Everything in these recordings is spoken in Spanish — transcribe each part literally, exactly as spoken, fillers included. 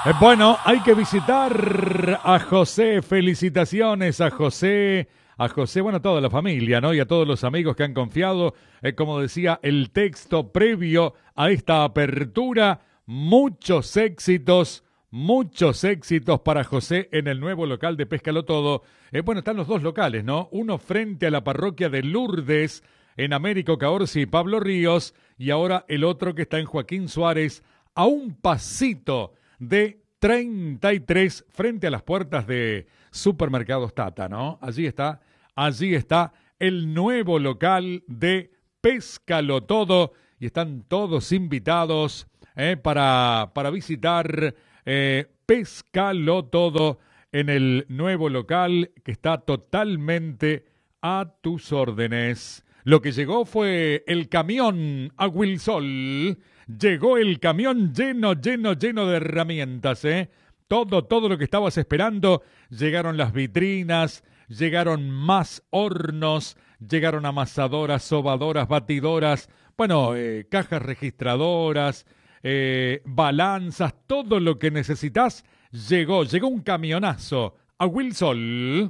Eh, Bueno, hay que visitar a José. Felicitaciones a José. A José, bueno, a toda la familia, ¿no? Y a todos los amigos que han confiado. Eh, como decía, el texto previo a esta apertura. Muchos éxitos, muchos éxitos para José en el nuevo local de Péscalo Todo. Eh, bueno, están los dos locales, ¿no? Uno frente a la parroquia de Lourdes, en Américo Caorsi y Pablo Ríos. Y ahora el otro que está en Joaquín Suárez, a un pasito de treinta y tres frente a las puertas de Supermercados Tata, ¿no? Allí está, allí está el nuevo local de Péscalo Todo y están todos invitados eh, para, para visitar eh, Péscalo Todo en el nuevo local que está totalmente a tus órdenes. Lo que llegó fue el camión a Wilsol. Llegó el camión lleno, lleno, lleno de herramientas, ¿eh? Todo, todo lo que estabas esperando. Llegaron las vitrinas, llegaron más hornos, llegaron amasadoras, sobadoras, batidoras, bueno, eh, cajas registradoras, eh, balanzas, todo lo que necesitas llegó. Llegó un camionazo a Wilsol.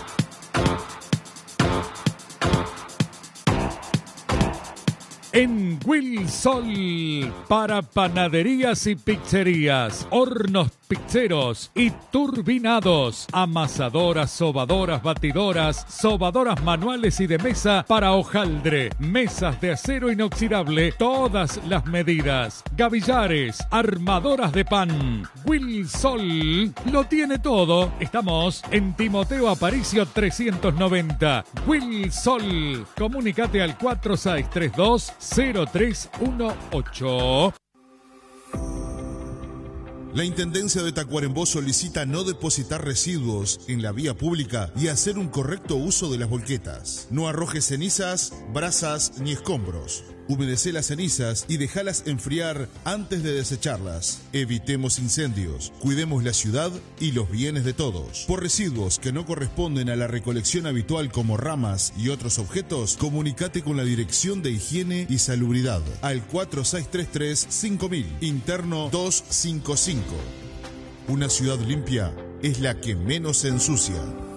En Wilsol, para panaderías y pizzerías, hornos pizzeros y turbinados, amasadoras, sobadoras, batidoras, sobadoras manuales y de mesa para hojaldre, mesas de acero inoxidable, todas las medidas, gavillares, armadoras de pan. Wilsol lo tiene todo. Estamos en Timoteo Aparicio trescientos noventa. Wilsol, comunicate al cuatro seis tres dos cero tres uno ocho. La Intendencia de Tacuarembó solicita no depositar residuos en la vía pública y hacer un correcto uso de las volquetas. No arrojes cenizas, brasas ni escombros. Humedecé las cenizas y dejalas enfriar antes de desecharlas. Evitemos incendios, cuidemos la ciudad y los bienes de todos. Por residuos que no corresponden a la recolección habitual como ramas y otros objetos, comunicate con la Dirección de Higiene y Salubridad al cuatro seis tres tres cinco mil, interno doscientos cincuenta y cinco. Una ciudad limpia es la que menos se ensucia.